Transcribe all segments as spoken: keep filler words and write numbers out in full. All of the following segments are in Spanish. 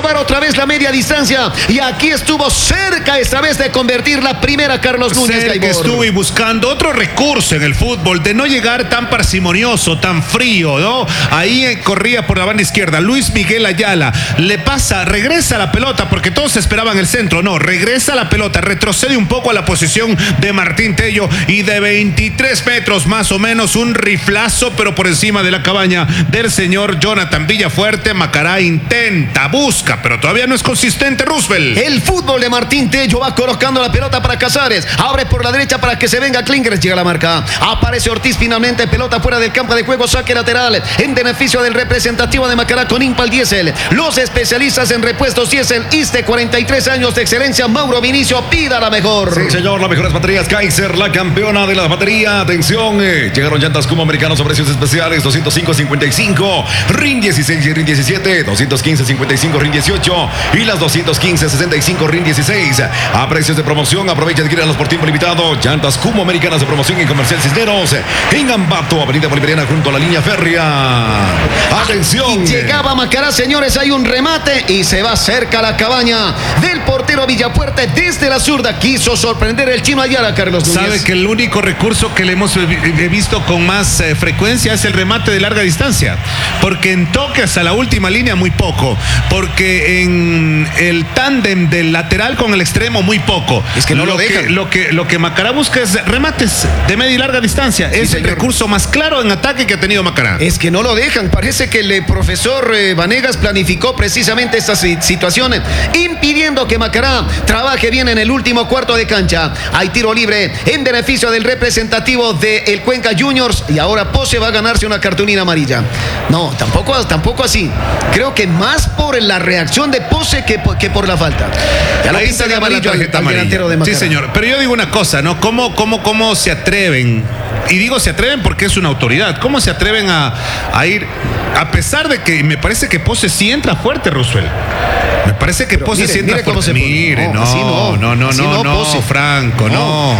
probar otra vez la media distancia. Y aquí estuvo cerca esta vez de convertir la primera Carlos Núñez. Cerca estuvo y buscando otro recurso en el fútbol, de no llegar tan parsimonioso, tan frío, ¿no? Ahí eh, corría por la banda izquierda Luis Miguel Ayala, le pasa, regresa la pelota, porque todos esperaban el centro, no, regresa la pelota, retrocede un poco a la posición de Martín Tello y de veintitrés metros más o menos, un riflazo, pero por encima de la cabaña del señor Jonathan Villafuerte. Macará intenta, busca, pero todavía no es consistente Roosevelt. El fútbol de Martín Tello va colocando la pelota para Casares, abre por la derecha para que se venga Klingers, llega la marca, aparece Ortiz finalmente, pelota fuera del campo de juego, saque lateral en beneficio del representativo de Macará con Impal Diesel, los especialistas en repuestos Diesel, ISTE, cuarenta y tres años de excelencia, Mauro Vinicio, pida la mejor. Sí señor, las mejores baterías Kaiser, la campeona de la batería. Atención, eh, llegaron llantas Kuma americanos a precios especiales, doscientos cinco cincuenta y cinco, R I N dieciséis y R I N diecisiete, doscientos quince cincuenta y cinco, R I N dieciocho y las doscientos quince sesenta y cinco, R I N dieciséis a precios de promoción. Aprovecha y adquiéralos por tiempo limitado. Llantas Kuma americanas de promoción en Comercial Cisneros, en Ambato, Avenida Bolivariana junto a la línea férrea. Atención. Y llegaba Macará, señores, hay un remate y se va cerca a la cabaña del portero Villafuerte desde la zurda. Quiso sorprender el chino Ayala, Carlos Núñez. Sabe que el único recurso que le hemos visto con más eh, frecuencia es el remate de larga distancia, porque en toques a la última línea muy poco, porque en el tándem del lateral con el extremo muy poco. Es que no lo, lo dejan. Que, lo, que, lo que Macará busca es remates de media y larga distancia. Sí, es señor. El recurso más claro en ataque que ha tenido Macará. Es que no lo dejan. Parece que el profesor eh, Vanegas planificó precisamente esta situación, impidiendo que Macará trabaje bien en el último cuarto de cancha. Hay tiro libre en beneficio del representativo del Cuenca Juniors y ahora Pose va a ganarse una cartulina amarilla. No, tampoco, tampoco así. Creo que más por la reacción de Pose que, que por la falta. Ya lo pinta de amarillo al, al delantero de Macará. Sí, señor. Pero yo digo una cosa, ¿no? ¿Cómo, cómo, cómo se atreven? Y digo se atreven porque es una autoridad. ¿Cómo se atreven a, a ir? A pesar de que me parece que Pose sí entra fuerte, Roosevelt. Me parece que Pero Pose mire, sí entra mire cómo fuerte. se Mire, no, no, así no, no, no, así no, no, no, Pose. Franco, no.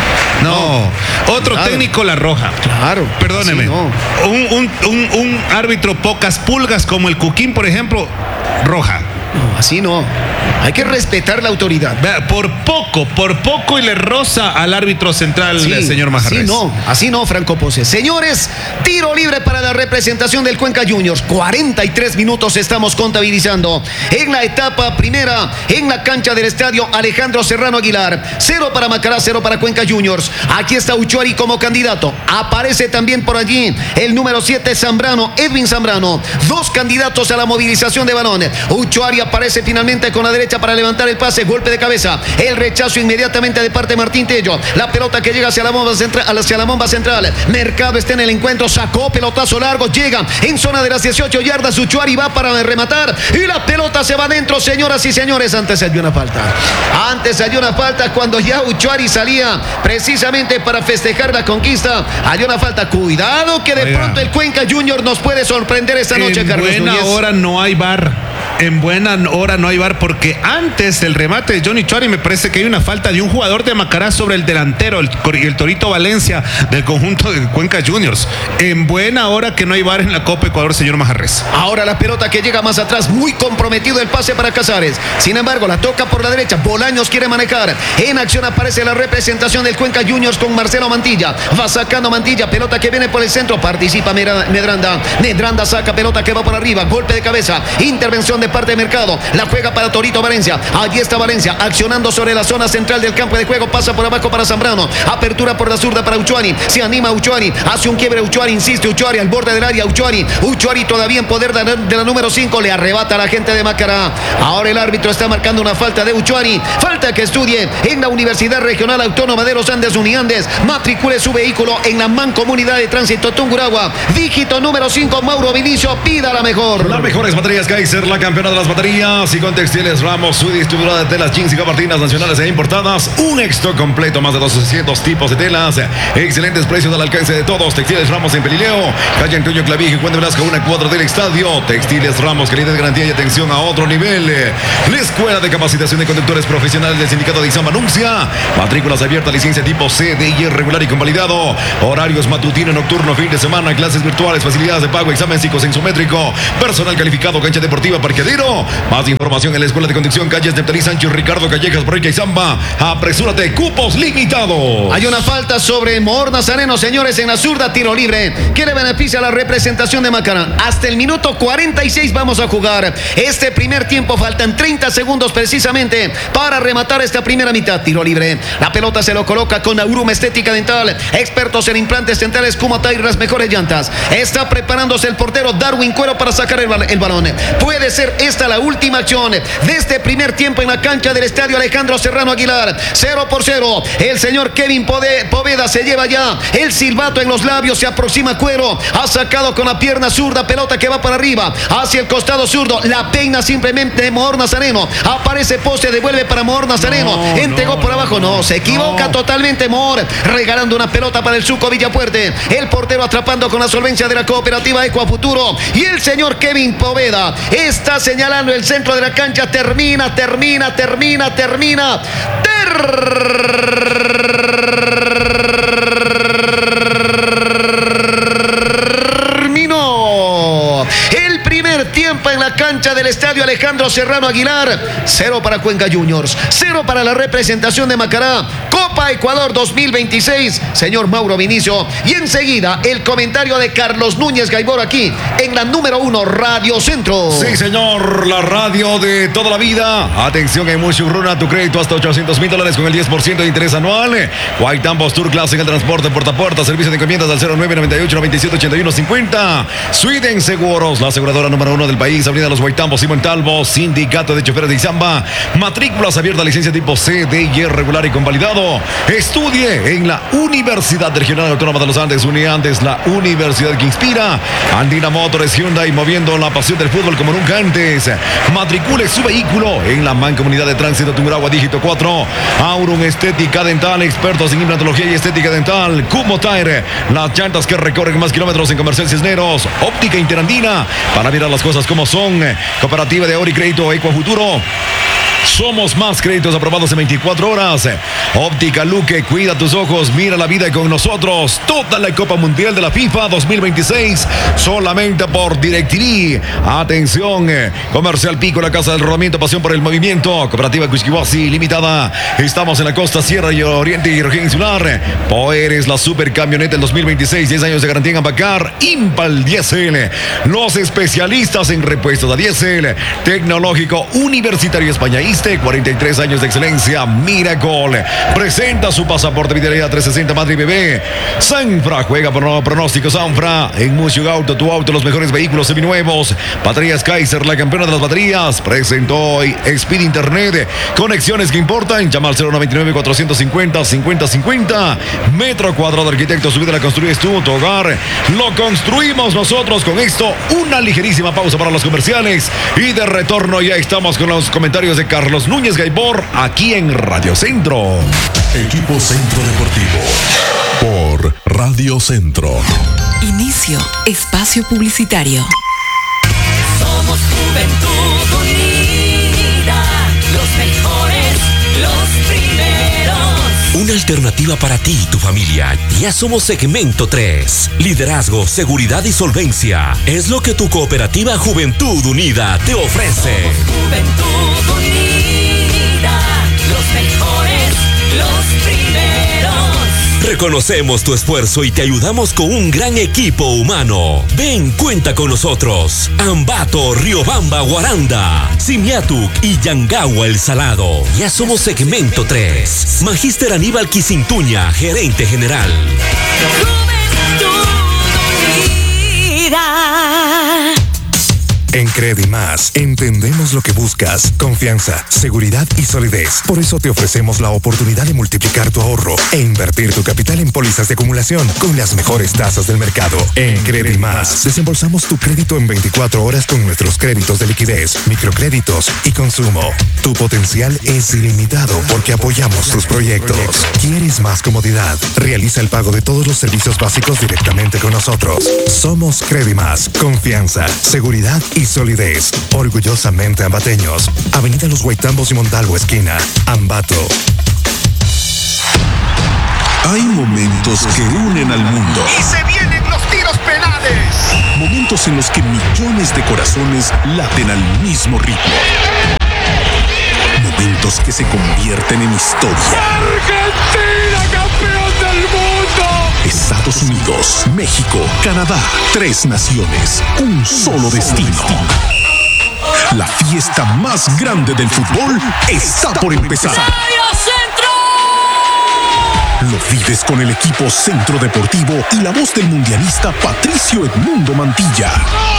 No, no. Otro claro. técnico la roja. Claro. Perdóneme. No. Un, un, un, un árbitro pocas pulgas como el Cuquín, por ejemplo, roja. No, así no. Hay que respetar la autoridad. Vea, por poco, por poco y le roza al árbitro central, Sí, el señor Majarres. Así no, así no, Franco Pose. Señores, tiro libre para la representación del Cuenca Juniors. cuarenta y tres minutos estamos contabilizando en la etapa primera, en la cancha del estadio Alejandro Serrano Aguilar. Cero para Macará, cero para Cuenca Juniors. Aquí está Uchuari como candidato. Aparece también por allí el número siete, Zambrano, Edwin Zambrano. Dos candidatos a la movilización de balón. Uchuari aparece finalmente con la derecha para levantar el pase, golpe de cabeza, el rechazo inmediatamente de parte de Martín Tello, la pelota que llega hacia la bomba central, hacia la bomba central. Mercado está en el encuentro, sacó pelotazo largo, llega en zona de las dieciocho yardas, Uchuari va para rematar y la pelota se va adentro, señoras y señores. Antes se dio una falta, antes se dio una falta cuando ya Uchuari salía precisamente para festejar la conquista. Hay una falta, cuidado que de Oiga. pronto el Cuenca Junior nos puede sorprender esta noche, en Carlos buena Núñez. hora no hay V A R. En buena hora no hay V A R, porque antes del remate de Johnny Uchuari me parece que hay una falta de un jugador de Macará sobre el delantero, el, el Torito Valencia del conjunto de Cuenca Juniors. En buena hora que no hay V A R en la Copa Ecuador, señor Majarres. Ahora la pelota que llega más atrás, muy comprometido el pase para Casares. Sin embargo, la toca por la derecha, Bolaños quiere manejar. En acción aparece la representación del Cuenca Juniors con Marcelo Mantilla. Va sacando Mantilla, pelota que viene por el centro, participa Medranda. Medranda saca pelota que va por arriba, golpe de cabeza, intervención de parte de Mercado, la juega para Torito Valencia. Allí está Valencia accionando sobre la zona central del campo de juego, pasa por abajo para Zambrano, apertura por la zurda para Uchuari, se anima Uchuari, hace un quiebre Uchuari, insiste Uchuari al borde del área, Uchuari, Uchuari todavía en poder de la, de la número cinco, le arrebata a la gente de Macará. Ahora el árbitro está marcando una falta de Uchuari, falta que estudie en la Universidad Regional Autónoma de los Andes, Uniandes, matricule su vehículo en la Mancomunidad de Tránsito Tungurahua, dígito número cinco, Mauro Vinicio, pida la mejor. Las mejores baterías Kaiser, la campeona de las baterías, y con Textiles Ramos, su distribuidora de telas jeans y gabardinas nacionales e importadas, un stock completo, más de doscientos tipos de telas, excelentes precios al alcance de todos. Textiles Ramos en Pelileo, calle Antonio Clavijo y Juan de Velasco, una cuadra del estadio. Textiles Ramos, calidad, garantía y atención a otro nivel. La Escuela de Capacitación de Conductores Profesionales del Sindicato de Izamba anuncia matrículas abiertas, licencia tipo C, D I regular y convalidado, horarios matutino, nocturno, fin de semana, clases virtuales, facilidades de pago, examen psicosensométrico, personal calificado, cancha deportiva, parqueadero. Más información en la Escuela de Conducción, calles Neptalí Sánchez, Ricardo Callejas, Borrica y Zamba. Apresúrate, cupos limitados. Hay una falta sobre Moor Nazareno, señores, en la zurda, tiro libre, que le beneficia a la representación de Macará. Hasta el minuto cuarenta y seis vamos a jugar este primer tiempo. Faltan treinta segundos precisamente para rematar esta primera mitad. Tiro libre. La pelota se lo coloca con Aurum Estética Dental, expertos en implantes dentales, Kuma Tire, las mejores llantas. Está preparándose el portero Darwin Cuero para sacar el, el balón. Puede ser esta la última acción de este primer tiempo en la cancha del estadio Alejandro Serrano Aguilar. Cero por cero. El señor Kevin Poveda se lleva ya el silbato en los labios. Se aproxima Cuero. Ha sacado con la pierna zurda. Pelota que va para arriba hacia el costado zurdo. La peina simplemente Moor Nazareno. Aparece poste. Devuelve para Moor Nazareno. No, Entregó no, por abajo. No, se equivoca no. totalmente Moor. Regalando una pelota para el Suco Villapuerte. El portero atrapando con la solvencia de la cooperativa Ecuafuturo. Y el señor Kevin Poveda está señalando el centro de la cancha. Termina, termina, termina, termina. Terminó el primer tiempo en la cancha del estadio Alejandro Serrano Aguilar. Cero para Cuenca Juniors, cero para la representación de Macará. Copa Ecuador dos mil veintiséis, señor Mauro Vinicio. Y enseguida el comentario de Carlos Núñez Gaibor aquí en la número uno Radio Centro. Sí, señor, la radio de toda la vida. Atención, en Mushurruna, tu crédito hasta ochocientos mil dólares con el diez por ciento de interés anual. White Tambos Tour Class en el transporte puerta a puerta. Servicio de encomiendas al cero nueve noventa y ocho noventa y siete ochenta y uno cincuenta. Sweden Seguros, la aseguradora número uno del país. Avenida Los White Tambos, Simón Talbo, Sindicato de Choferes de Izamba. Matrículas abiertas, licencia tipo C, D y E regular y convalidado. Estudie en la Universidad Regional Autónoma de los Andes, Uniandes, la universidad que inspira. Andina Motors, Hyundai, moviendo la pasión del fútbol como nunca antes. Matricule su vehículo en la Mancomunidad de Tránsito Tungurahua, dígito cuatro. Aurum Estética Dental, expertos en implantología y estética dental. Kumo Tire, las llantas que recorren más kilómetros en Comercial Cisneros. Óptica Interandina, para mirar las cosas como son. Cooperativa de Ahorro y Crédito Ecuafuturo. Somos más, créditos aprobados en veinticuatro horas. Óptica Luque, cuida tus ojos, mira la vida con nosotros. Toda la Copa Mundial de la FIFA dos mil veintiséis, solamente por DirecTV. Atención, Comercial Pico, la casa del rodamiento, pasión por el movimiento. Cooperativa Cusquihuasi Limitada. Estamos en la costa, Sierra y Oriente y región insular. Poeres, la super camioneta del dos mil veintiséis, diez años de garantía en Ampacar. Impal Diesel, los especialistas en repuestos a diésel. Tecnológico Universitario España, cuarenta y tres años de excelencia. Miracle presenta su pasaporte Vitalidad trescientos sesenta Madre y Bebé. Sanfra juega por nuevo pronóstico. Sanfra en Museo Auto, tu auto, los mejores vehículos seminuevos. Baterías Kaiser, la campeona de las baterías, presentó hoy Speed Internet, conexiones que importan. Llama al cero noventa y nueve cuatrocientos cincuenta cincuenta cincuenta. Metro cuadrado, arquitecto, su vida la construyes tú, tu hogar lo construimos nosotros. Con esto, una ligerísima pausa para los comerciales y de retorno ya estamos con los comentarios de Carlos Núñez Gaibor aquí en Radio Centro. Equipo Centro Deportivo por Radio Centro. Inicio espacio publicitario. Somos Juventud Unida, los mejores, los primeros. Una alternativa para ti y tu familia. Ya somos segmento tres. Liderazgo, seguridad y solvencia. Es lo que tu cooperativa Juventud Unida te ofrece. Somos Juventud Unida, los mejores, los primeros. Reconocemos tu esfuerzo y te ayudamos con un gran equipo humano. Ven, cuenta con nosotros. Ambato, Riobamba, Guaranda, Simiatuk y Yangagua El Salado. Ya somos segmento tres. Magíster Aníbal Quisintuña, gerente general. Juventud Unida. En Credimás entendemos lo que buscas: confianza, seguridad y solidez. Por eso te ofrecemos la oportunidad de multiplicar tu ahorro e invertir tu capital en pólizas de acumulación con las mejores tasas del mercado. En Credimás desembolsamos tu crédito en veinticuatro horas con nuestros créditos de liquidez, microcréditos y consumo. Tu potencial es ilimitado porque apoyamos tus proyectos. ¿Quieres más comodidad? Realiza el pago de todos los servicios básicos directamente con nosotros. Somos Credimás. Confianza, seguridad y solidez. Orgullosamente ambateños. Avenida Los Guaitambos y Montalvo esquina. Ambato. Hay momentos que unen al mundo. Y se vienen los tiros penales. ¡Felicidades! Momentos en los que millones de corazones laten al mismo ritmo. Momentos que se convierten en historia. ¡Argentina, campeón del mundo! Estados Unidos, México, Canadá, tres naciones, un solo destino. La fiesta más grande del fútbol está por empezar. Lo vives con el equipo Centro Deportivo y la voz del mundialista Patricio Edmundo Mantilla.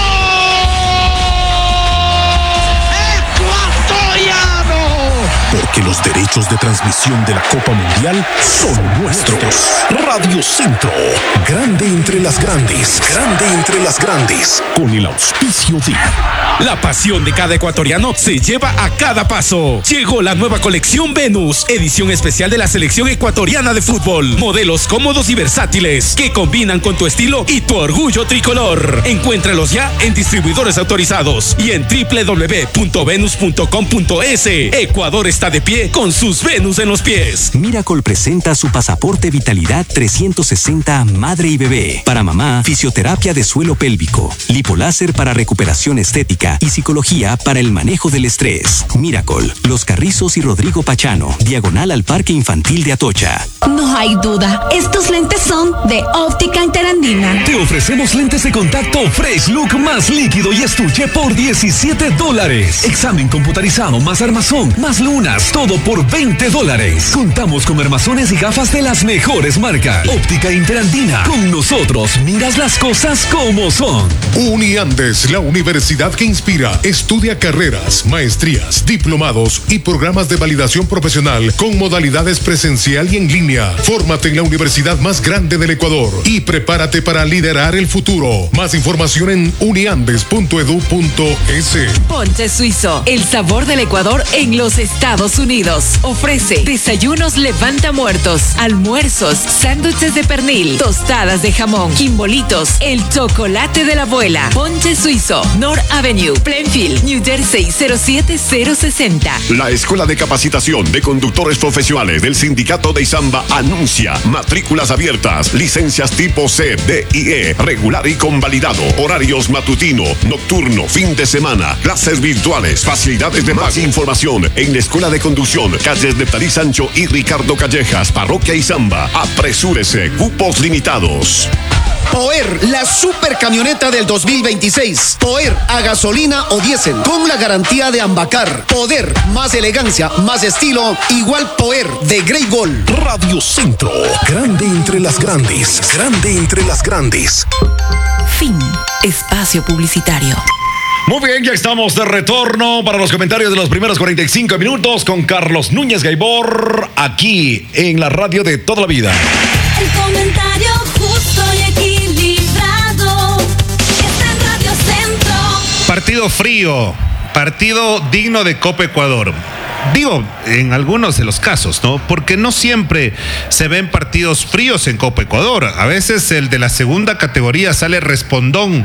Porque los derechos de transmisión de la Copa Mundial son nuestros. Radio Centro, grande entre las grandes, grande entre las grandes, con el auspicio de... La pasión de cada ecuatoriano se lleva a cada paso. Llegó la nueva colección Venus, edición especial de la selección ecuatoriana de fútbol. Modelos cómodos y versátiles que combinan con tu estilo y tu orgullo tricolor. Encuéntralos ya en distribuidores autorizados y en doble u doble u doble u punto venus punto com punto es. Ecuador está de pie con sus Venus en los pies. Miracle presenta su pasaporte Vitalidad trescientos sesenta Madre y Bebé. Para mamá, fisioterapia de suelo pélvico, lipoláser para recuperación estética y psicología para el manejo del estrés. Miracle, Los Carrizos y Rodrigo Pachano, diagonal al Parque Infantil de Atocha. No hay duda, estos lentes son de Óptica Interandina. Te ofrecemos lentes de contacto Fresh Look más líquido y estuche por diecisiete dólares. Examen computarizado más armazón, más lunas, todo por veinte dólares. Contamos con armazones y gafas de las mejores marcas. Óptica Interandina. Con nosotros miras las cosas como son. Uniandes, la universidad que inspira. Estudia carreras, maestrías, diplomados y programas de validación profesional con modalidades presencial y en línea. Fórmate en la universidad más grande del Ecuador y prepárate para liderar el futuro. Más información en uniandes punto edu punto es. Ponche Suizo, el sabor del Ecuador en los Estados Unidos. Ofrece desayunos levanta muertos, almuerzos, sándwiches de pernil, tostadas de jamón, quimbolitos, el chocolate de la abuela. Ponche Suizo, North Avenue, Plainfield, New Jersey cero siete cero sesenta. La Escuela de Capacitación de Conductores Profesionales del Sindicato de Izamba anuncia matrículas abiertas, licencias tipo C, D y E, regular y convalidado, horarios matutino, nocturno, fin de semana, clases virtuales, facilidades de más información en la Escuela de Conducción, calles de Talí Sancho y Ricardo Callejas, Parroquia Izamba. Apresúrese, cupos limitados. Poer, la super camioneta del dos mil veintiséis. Poer a gasolina o diésel, con la garantía de Ambacar. Poder, más elegancia, más estilo, igual Poer de Grey Gold. Radio Centro, grande entre las grandes, grande entre las grandes. Fin. Espacio publicitario. Muy bien, ya estamos de retorno para los comentarios de los primeros cuarenta y cinco minutos con Carlos Núñez Gaibor, aquí en la radio de toda la vida. El comentario justo y equilibrado está en Radio Centro. Partido frío, partido digno de Copa Ecuador. Digo, en algunos de los casos, ¿no? Porque no siempre se ven partidos fríos en Copa Ecuador. A veces el de la segunda categoría sale respondón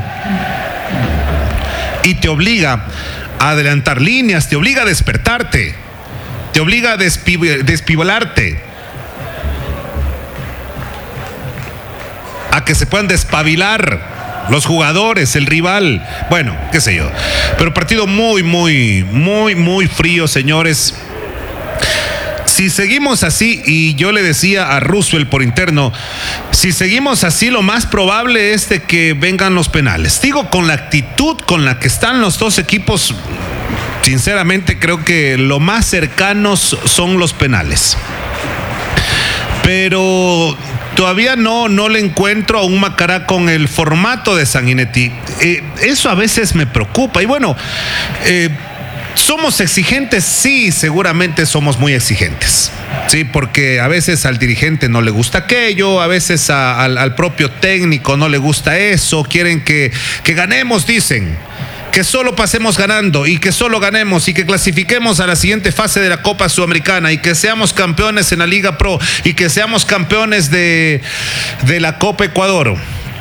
y te obliga a adelantar líneas, te obliga a despertarte, te obliga a despiv- despivolarte, a que se puedan despabilar los jugadores, el rival, bueno, qué sé yo. Pero partido muy, muy, muy, muy frío, señores. Si seguimos así, y yo le decía a Roosevelt por interno, si seguimos así, lo más probable es de que vengan los penales. Digo, con la actitud con la que están los dos equipos, sinceramente creo que lo más cercanos son los penales. Pero todavía no, no le encuentro a un Macará con el formato de Sanguinetti. Eh, eso a veces me preocupa. Y bueno, eh, ¿somos exigentes? Sí, seguramente somos muy exigentes. Sí, porque a veces al dirigente no le gusta aquello, a veces a, al, al propio técnico no le gusta eso, quieren que, que ganemos, dicen. Que solo pasemos ganando y que solo ganemos y que clasifiquemos a la siguiente fase de la Copa Sudamericana y que seamos campeones en la Liga Pro y que seamos campeones de, de la Copa Ecuador.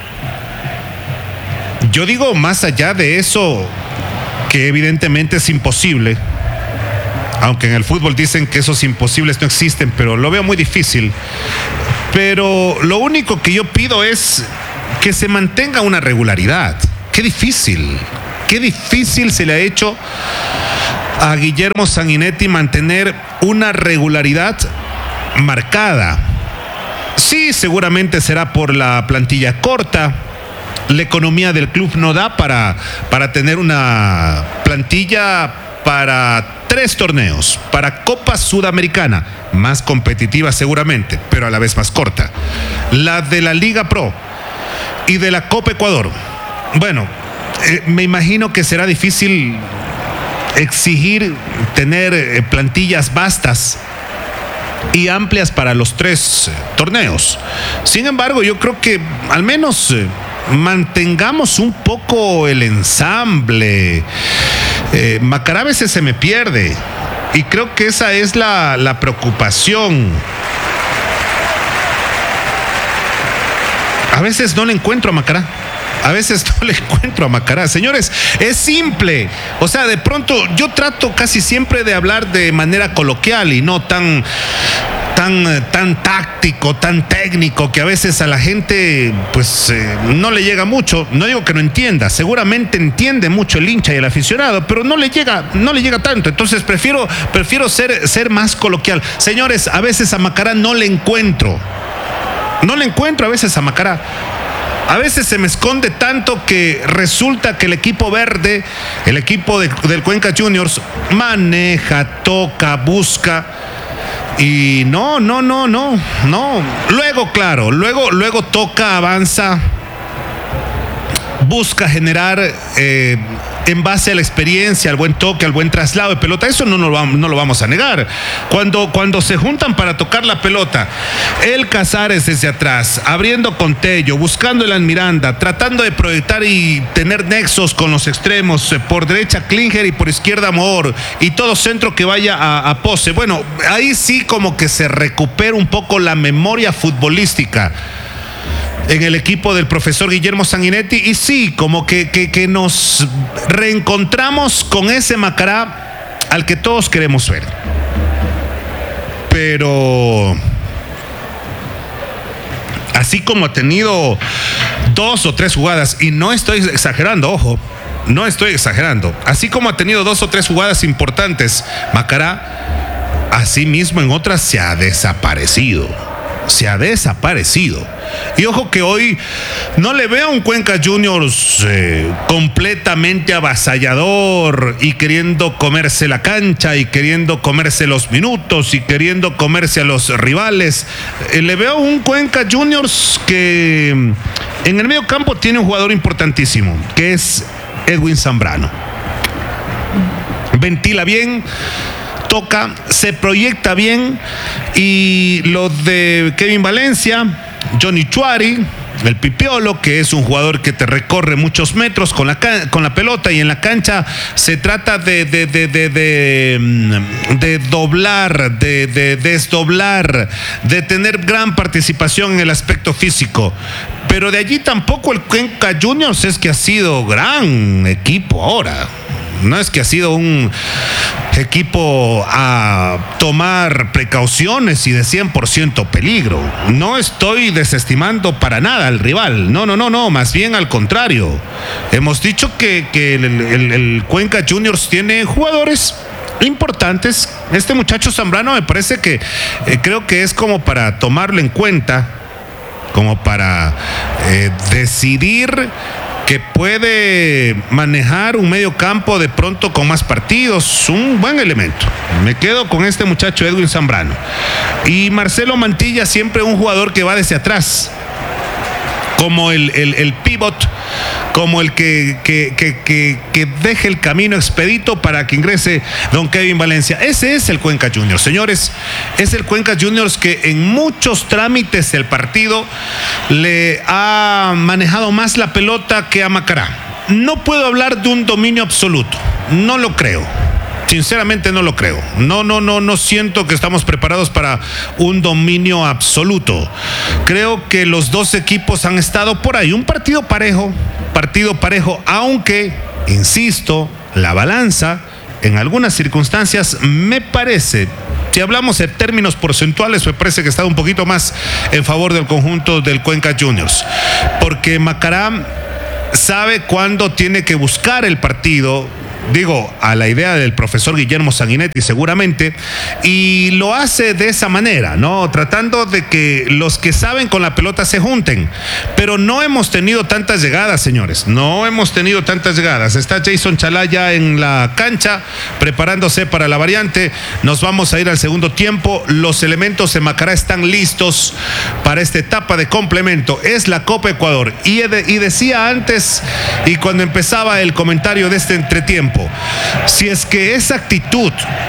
Yo digo, más allá de eso, que evidentemente es imposible, aunque en el fútbol dicen que esos imposibles no existen, pero lo veo muy difícil. Pero lo único que yo pido es que se mantenga una regularidad. Qué difícil, qué difícil se le ha hecho a Guillermo Sanguinetti mantener una regularidad marcada. Sí, seguramente será por la plantilla corta. La economía del club no da para, para tener una plantilla para tres torneos, para Copa Sudamericana, más competitiva seguramente, pero a la vez más corta. La de la Liga Pro y de la Copa Ecuador. Bueno, eh, me imagino que será difícil exigir tener eh, plantillas vastas y amplias para los tres eh, torneos. Sin embargo, yo creo que al menos eh, mantengamos un poco el ensamble. Eh, Macará a veces se me pierde y creo que esa es la, la preocupación. A veces no le encuentro a Macará. A veces no le encuentro a Macará. Señores, es simple. O sea, de pronto yo trato casi siempre de hablar de manera coloquial y no tan, tan, tan táctico, tan técnico, que a veces a la gente pues eh, no le llega mucho. No digo que no entienda, seguramente entiende mucho el hincha y el aficionado, pero no le llega, no le llega tanto. Entonces prefiero, prefiero ser, ser más coloquial. Señores, a veces a Macará no le encuentro. No le encuentro a veces a Macará. A veces se me esconde tanto que resulta que el equipo verde, el equipo de, del Cuenca Juniors, maneja, toca, busca. Y no, no, no, no, no. Luego, claro, luego, luego toca, avanza, busca generar eh, en base a la experiencia, al buen toque, al buen traslado de pelota. Eso no, no, lo, vamos, no lo vamos a negar. Cuando, cuando se juntan para tocar la pelota, el Casares desde atrás, abriendo con Tello, buscando el Miranda, tratando de proyectar y tener nexos con los extremos, por derecha Klinger y por izquierda Moore, y todo centro que vaya a, a pose. Bueno, ahí sí como que se recupera un poco la memoria futbolística en el equipo del profesor Guillermo Sanguinetti, y sí, como que, que, que nos reencontramos con ese Macará al que todos queremos ver. Pero así como ha tenido dos o tres jugadas, y no estoy exagerando, ojo, no estoy exagerando, así como ha tenido dos o tres jugadas importantes, Macará, así mismo en otras se ha desaparecido. Se ha desaparecido. Y ojo que hoy no le veo a un Cuenca Juniors eh, completamente avasallador y queriendo comerse la cancha y queriendo comerse los minutos y queriendo comerse a los rivales. Eh, le veo a un Cuenca Juniors que en el medio campo tiene un jugador importantísimo, que es Edwin Zambrano. Ventila bien, toca, se proyecta bien, y lo de Kevin Valencia, Johnny Chuari, el Pipiolo, que es un jugador que te recorre muchos metros con la, con la pelota, y en la cancha se trata de, de, de, de, de, de doblar, de, de desdoblar, de tener gran participación en el aspecto físico. Pero de allí tampoco el Cuenca Juniors es que ha sido gran equipo ahora. No es que ha sido un equipo a tomar precauciones y de cien por ciento peligro. No estoy desestimando para nada al rival. No, no, no, no. Más bien al contrario. Hemos dicho que, que el, el, el Cuenca Juniors tiene jugadores importantes. Este muchacho Zambrano me parece que eh, creo que es como para tomarlo en cuenta, como para eh, decidir que puede manejar un medio campo de pronto con más partidos, un buen elemento. Me quedo con este muchacho Edwin Zambrano. Y Marcelo Mantilla, siempre un jugador que va desde atrás, como el, el, el pivot, como el que, que, que, que, que deje el camino expedito para que ingrese don Kevin Valencia. Ese es el Cuenca Juniors, señores. Es el Cuenca Juniors que en muchos trámites del partido le ha manejado más la pelota que a Macará. No puedo hablar de un dominio absoluto, no lo creo. Sinceramente no lo creo. No, no, no, no siento que estamos preparados para un dominio absoluto. Creo que los dos equipos han estado por ahí. Un partido parejo, partido parejo, aunque, insisto, la balanza en algunas circunstancias me parece, si hablamos en términos porcentuales, me parece que está un poquito más en favor del conjunto del Cuenca Juniors, porque Macará sabe cuándo tiene que buscar el partido, digo, a la idea del profesor Guillermo Sanguinetti seguramente, y lo hace de esa manera, ¿no? Tratando de que los que saben con la pelota se junten, pero no hemos tenido tantas llegadas, señores, no hemos tenido tantas llegadas. Está Jason Chalá ya en la cancha, preparándose para la variante. Nos vamos a ir al segundo tiempo. Los elementos de Macará están listos para esta etapa de complemento. Es la Copa Ecuador, y, de, y decía antes, y cuando empezaba el comentario de este entretiempo, si es que esa actitud,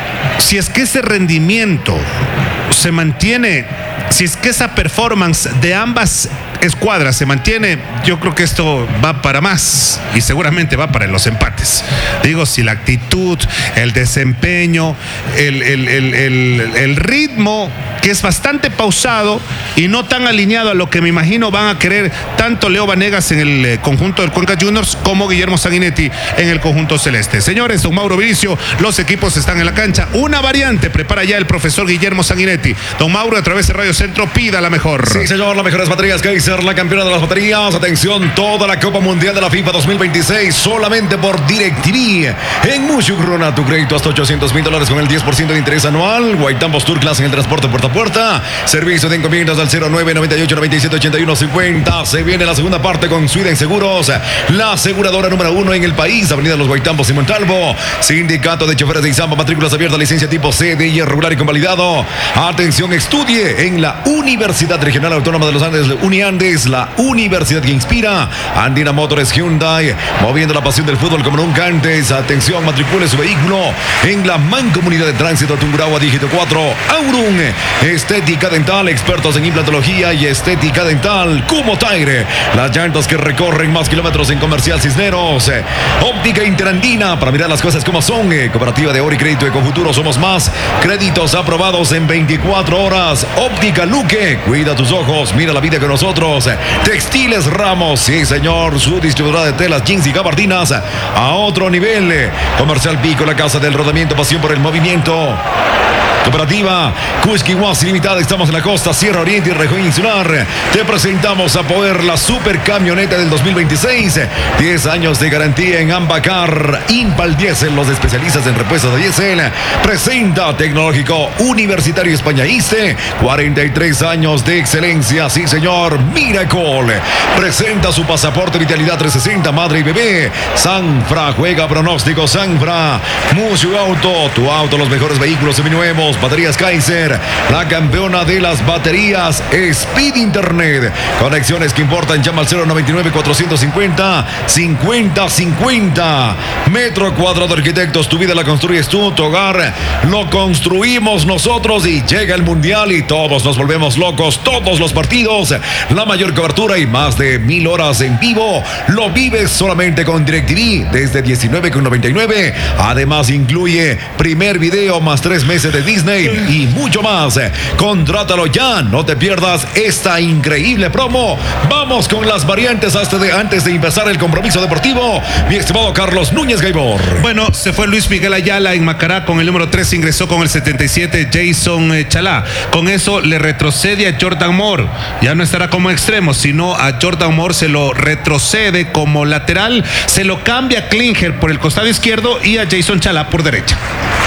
si es que ese rendimiento se mantiene, si es que esa performance de ambas escuadras se mantiene, yo creo que esto va para más y seguramente va para los empates. Digo, si la actitud, el desempeño, el, el, el, el, el ritmo, que es bastante pausado y no tan alineado a lo que me imagino van a querer tanto Leo Vanegas en el eh, conjunto del Cuenca Juniors como Guillermo Sanguinetti en el conjunto celeste. Señores, don Mauro Viricio, los equipos están en la cancha. Una variante prepara ya el profesor Guillermo Sanguinetti. Don Mauro, a través de Radio Centro, pida la mejor. Sí, señor, las mejores baterías Kaiser, la campeona de las baterías. Atención, toda la Copa Mundial de la FIFA dos mil veintiséis solamente por DirecTV. En Mushugruna, tu crédito hasta ochocientos mil dólares con el diez por ciento de interés anual. Guaitambos Tour Class en el transporte puerta a puerta. Servicio de encomiendas al cero nueve noventa y ocho noventa y siete ochenta y uno cincuenta. Se viene la segunda parte con Sweden Seguros, la aseguradora número uno en el país. Avenida Los Guaitambos y Montalvo. Sindicato de Choferes de Izamba, matrículas abiertas, licencia tipo C, D I regular y convalidado. Atención, estudie en la Universidad Regional Autónoma de los Andes, Uniandes, la universidad que inspira. Andina Motors Hyundai, moviendo la pasión del fútbol como nunca antes. Atención, matricule su vehículo en la Mancomunidad de Tránsito Tungurahua, dígito cuatro. Aurum, estética dental, expertos en implantología y estética dental. Cumo Tire, las llantas que recorren más kilómetros en Comercial Cisneros. Óptica Interandina, para mirar las cosas como son. Cooperativa de Oro y Crédito Ecofuturo, somos más. Créditos aprobados en veinticuatro horas. Óptica Luque, cuida tus ojos, mira la vida con nosotros. Textiles Ramos, sí señor, su distribuidora de telas, jeans y gabardinas a otro nivel. Comercial Pico, la casa del rodamiento, pasión por el movimiento. Cooperativa Cusquihuas Limitada, estamos en la costa, Sierra Oriente y región insular. Te presentamos a Poder, la super camioneta del dos mil veintiséis. diez años de garantía en Ambacar. Impal Diesel, los especialistas en repuestos de diésel. Presenta Tecnológico Universitario Españaíste. cuarenta y tres años de excelencia, sí señor. Miracle presenta su pasaporte Vitalidad trescientos sesenta, madre y bebé. Sanfra, juega pronóstico Sanfra. Museo Auto, tu auto, los mejores vehículos seminuevos. Baterías Kaiser, la campeona de las baterías. Speed Internet, conexiones que importan, llama al cero noventa y nueve cuatrocientos cincuenta cincuenta cincuenta. Metro Cuadrado Arquitectos, tu vida la construyes tú, tu hogar lo construimos nosotros. Y llega el Mundial y todos nos volvemos locos, todos los partidos, la mayor cobertura y más de mil horas en vivo, lo vives solamente con DirecTV desde diecinueve con noventa y nueve. Además incluye primer video más tres meses de Disney y mucho más. Contrátalo ya, no te pierdas esta increíble promo. Vamos con las variantes hasta de, antes de empezar el compromiso deportivo. Mi estimado Carlos Núñez Gaibor. Bueno, se fue Luis Miguel Ayala en Macará con el número tres, ingresó con el setenta y siete Jason Chalá. Con eso le retrocede a Jordan Moore. Ya no estará como extremo, sino a Jordan Moore se lo retrocede como lateral. Se lo cambia a Klinger por el costado izquierdo y a Jason Chalá por derecha.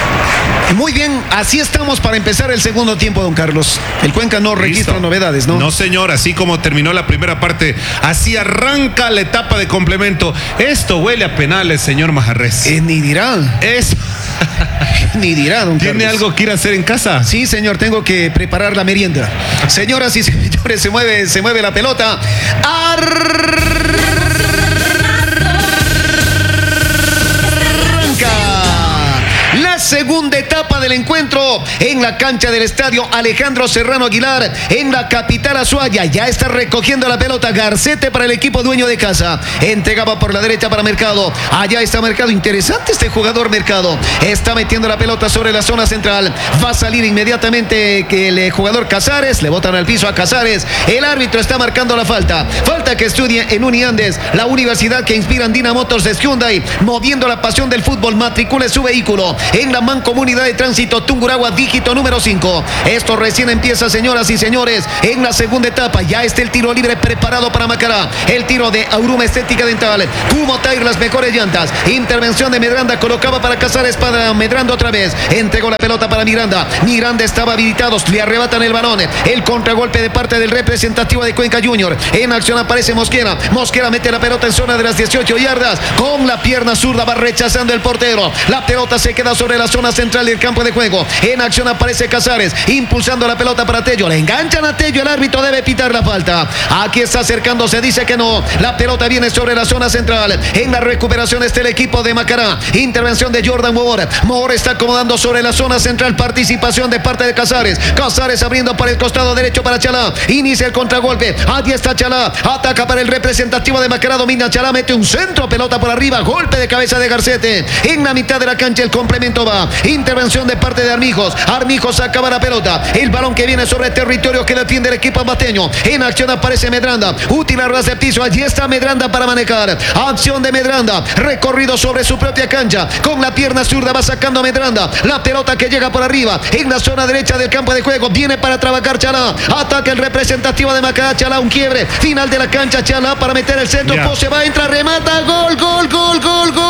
Muy bien, así estamos para empezar el segundo tiempo, don Carlos. El Cuenca no registra Listo. novedades, ¿no? No, señor, así como terminó la primera parte, así arranca la etapa de complemento. Esto huele a penales, señor Majarres. Eh, ni dirá. Es... Ni dirá, don ¿Tiene Carlos. algo que ir a hacer en casa? Sí, señor, tengo que preparar la merienda. Señoras y señores, se mueve, se mueve la pelota. Arranca la segunda etapa del encuentro en la cancha del estadio Alejandro Serrano Aguilar, en la capital azuaya. Ya está recogiendo la pelota Garcete para el equipo dueño de casa. Entregaba por la derecha para Mercado. Allá está Mercado. Interesante este jugador Mercado. Está metiendo la pelota sobre la zona central. Va a salir inmediatamente que el jugador Casares. Le botan al piso a Casares. El árbitro está marcando la falta. Falta que estudie en Uniandes, la universidad que inspira Andina Motors de Hyundai, moviendo la pasión del fútbol. Matricule su vehículo en la Mancomunidad de Tránsito Tungurahua, dígito número cinco. Esto recién empieza, señoras y señores, en la segunda etapa. Ya está el tiro libre preparado para Macará. El tiro de Auruma Estética Dental. Kumo Tire, las mejores llantas. Intervención de Medranda, colocaba para Casares, para Medranda otra vez. Entregó la pelota para Miranda. Miranda estaba habilitado, le arrebatan el balón. El contragolpe de parte del representativo de Cuenca Junior. En acción aparece Mosquera. Mosquera mete la pelota en zona de las dieciocho yardas. Con la pierna zurda va rechazando el portero. La pelota se queda sobre la zona central del campo de juego. En acción aparece Casares, impulsando la pelota para Tello. Le enganchan a Tello, el árbitro debe pitar la falta. Aquí está acercándose, dice que no. La pelota viene sobre la zona central. En la recuperación está el equipo de Macará. Intervención de Jordan Moore. Moore está acomodando sobre la zona central. Participación de parte de Casares. Casares abriendo para el costado derecho para Chalá. Inicia el contragolpe. Allí está Chalá. Ataca para el representativo de Macará. Domina Chalá. Mete un centro. Pelota por arriba. Golpe de cabeza de Garcete. En la mitad de la cancha el complemento va. Intervención de parte de Armijos. Armijos acaba la pelota. El balón que viene sobre el territorio que defiende el equipo ambateño. En acción aparece Medranda. Útil a ras de piso. Allí está Medranda para manejar. Acción de Medranda. Recorrido sobre su propia cancha. Con la pierna zurda va sacando a Medranda. La pelota que llega por arriba. En la zona derecha del campo de juego. Viene para trabajar Chalá. Ataca el representativo de Macará. Chalá, un quiebre. Final de la cancha. Chalá para meter el centro. Ya. Pose va, entra, remata. Gol, gol, gol, gol, gol.